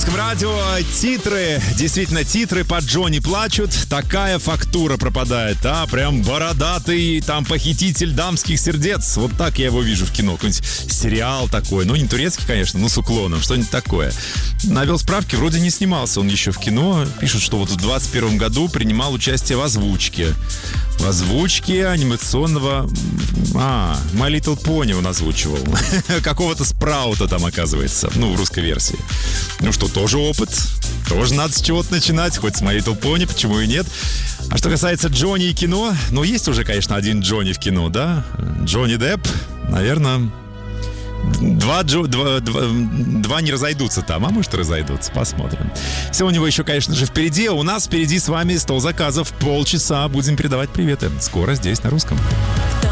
Русском радио титры, действительно титры по Джонни плачут. Такая фактура пропадает, а прям бородатый там похититель дамских сердец. Вот так я его вижу в кино. Какой-нибудь сериал такой, ну не турецкий, конечно, но с уклоном, что-нибудь такое. Навел справки, вроде не снимался он еще в кино. Пишут, что вот в 2021 году принимал участие в озвучке. В озвучке анимационного... My Little Pony он озвучивал. Какого-то Спраута там, оказывается. Ну, в русской версии. Ну что, тоже опыт. Тоже надо с чего-то начинать. Хоть с My Little Pony, почему и нет. А что касается Джонни и кино, ну, есть уже, конечно, один Джонни в кино, да? Джонни Депп, наверное... Два не разойдутся там, а может и разойдутся, посмотрим. Все у него еще, конечно же, впереди. У нас впереди с вами 100 заказов, полчаса. Будем передавать приветы. Скоро здесь, на русском.